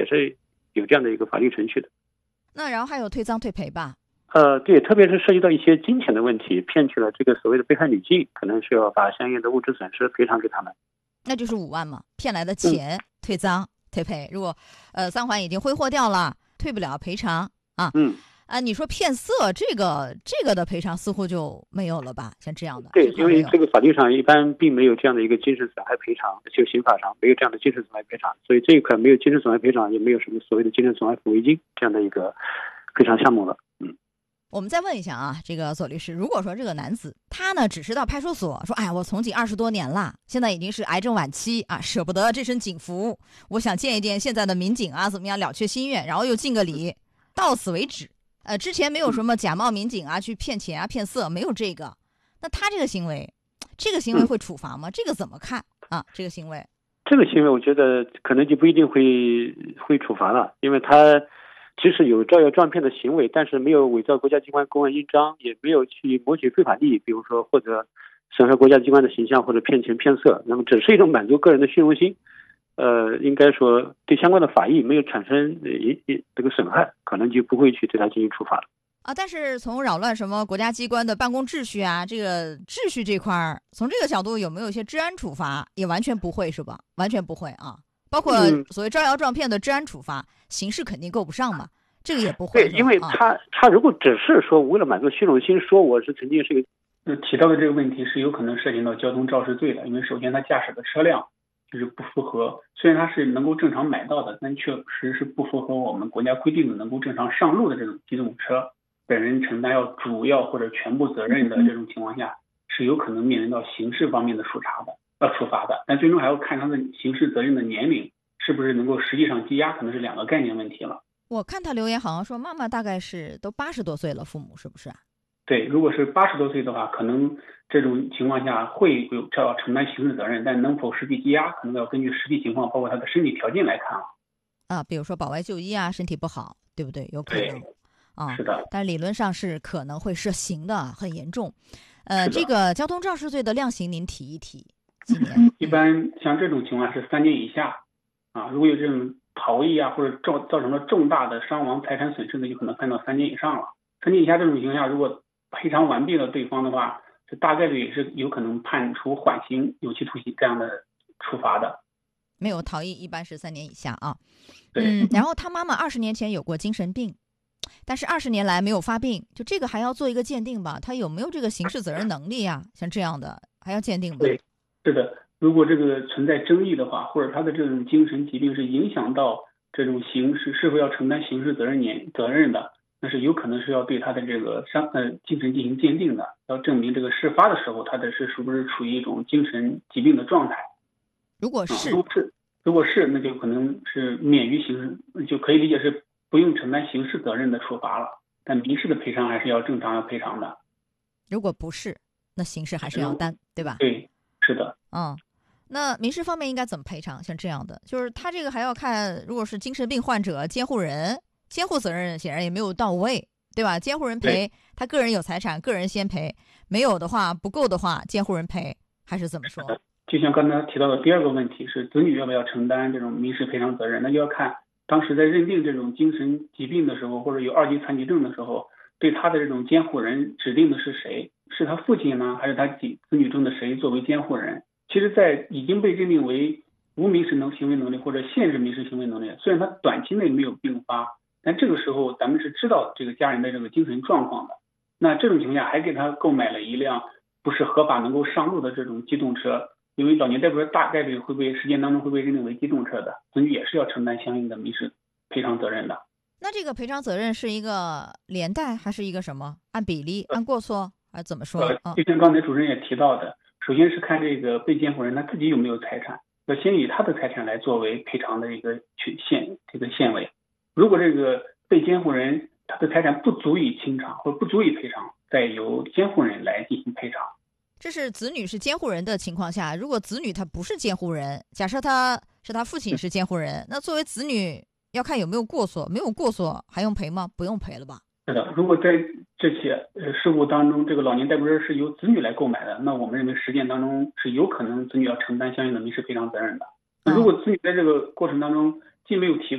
是有这样的一个法律程序的。 那然后还有退赃退赔吧？ 对，特别是涉及到一些金钱的问题，骗取了这个所谓的被害女性，可能是要把相应的物质损失赔偿给他们。 那就是5万嘛，骗来的钱退赃退赔。如果赃款已经挥霍掉了，退不了赔偿啊。你说骗色这个的赔偿似乎就没有了吧？像这样的。 对，因为这个法律上一般并没有这样的一个精神损害赔偿，就刑法上没有这样的精神损害赔偿，所以这一块没有精神损害赔偿，也没有什么所谓的精神损害抚慰金这样的一个赔偿项目了。 我们再问一下啊，这个左律师，如果说这个男子他呢只是到派出所说，哎，我从警20多年了，现在已经是癌症晚期啊，舍不得这身警服，我想见一见现在的民警啊，怎么样了却心愿，然后又敬个礼，到此为止。之前没有什么假冒民警啊去骗钱啊骗色，没有这个。那他这个行为会处罚吗？这个怎么看啊？这个行为我觉得可能就不一定会处罚了，因为他即使有招摇撞骗的行为，但是没有伪造国家机关公安印章，也没有去谋取非法利益，比如说或者损害国家机关的形象或者骗钱骗色，那么只是一种满足个人的虚荣心，应该说对相关的法益没有产生这个损害，可能就不会去对他进行处罚了。 但是从扰乱什么国家机关的办公秩序啊，这个秩序这块，从这个角度有没有一些治安处罚？也完全不会是吧？完全不会啊。包括所谓招摇撞骗的治安处罚，刑事肯定够不上嘛，这个也不会。 对，因为他如果只是说为了满足虚荣心，说我是曾经是个提到的这个问题是有可能涉及到交通肇事罪的，因为首先他驾驶的车辆就是不符合，虽然他是能够正常买到的，但确实是不符合我们国家规定的能够正常上路的这种机动车，本人承担要主要或者全部责任的这种情况下，是有可能面临到刑事方面的处罚的，但最终还要看他的刑事责任的年龄是不是能够实际上羁押，可能是2个概念问题了。 我看他留言好像说妈妈大概是都80多岁了，父母是不是啊？ 对，如果是80多岁的话，可能这种情况下会有要承担刑事责任，但能否实际羁押，可能要根据实际情况，包括他的身体条件来看了。 比如说保外就医啊，身体不好，对不对？有可能啊， 是的。 但理论上是可能会涉刑的，很严重。这个交通肇事罪的量刑您提一提。 一般像这种情况是3年以下啊，如果有这种逃逸啊或者造成了重大的伤亡财产损失的，就可能判到3年以上了。3年以下这种情况下，如果赔偿完毕了对方的话，这大概率也是有可能判处缓刑、有期徒刑这样的处罚的。 没有逃逸一般是3年以下啊。 对。 然后他妈妈20年前有过精神病，但是20年来没有发病，就这个还要做一个鉴定吧？他有没有这个刑事责任能力啊？像这样的还要鉴定吧？ 对，是的。如果这个存在争议的话，或者他的这种精神疾病是影响到这种刑事是否要承担刑事责任的，那是有可能是要对他的这个精神进行鉴定的，要证明这个事发的时候他的是不是处于一种精神疾病的状态。 如果是那就可能是免于刑事，就可以理解是不用承担刑事责任的处罚了，但民事的赔偿还是要正常要赔偿的。 如果不是，那刑事还是要担，对吧？ 对，是的。 那民事方面应该怎么赔偿？像这样的，就是他这个还要看，如果是精神病患者监护人，监护责任显然也没有到位，对吧？监护人赔，他个人有财产，个人先赔，没有的话不够的话，监护人赔，还是怎么说？ 就像刚才提到的第2个问题是子女要不要承担这种民事赔偿责任，那就要看当时在认定这种精神疾病的时候，或者有2级残疾症的时候，对他的这种监护人指定的是谁，是他父亲呢，还是他子女中的谁作为监护人？其实在已经被认定为无民事行为能力或者限制民事行为能力，虽然他短期内没有并发，但这个时候咱们是知道这个家人的这个精神状况的。那这种情况下还给他购买了一辆不是合法能够上路的这种机动车，因为老年代步车大概率实践当中会被认定为机动车的，子女也是要承担相应的民事赔偿责任的。 那这个赔偿责任是一个连带还是一个什么？按比例、按过错还怎么说？ 就像刚才主任也提到的，首先是看这个被监护人他自己有没有财产，要先以他的财产来作为赔偿的一个限位。如果这个被监护人他的财产不足以清偿或者不足以赔偿，再由监护人来进行赔偿。 这是子女是监护人的情况下，如果子女他不是监护人，假设他是他父亲是监护人，那作为子女要看有没有过错，没有过错还用赔吗？不用赔了吧？ 是的，如果在这些事故当中，这个老年代步车是由子女来购买的，那我们认为实践当中是有可能子女要承担相应的民事赔偿责任的。如果子女在这个过程当中既没有提